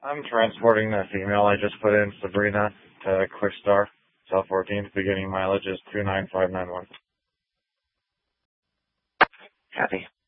I'm transporting that female I just put in, Sabrina, to Quickstar, South 14th. Beginning mileage is 29591. Copy.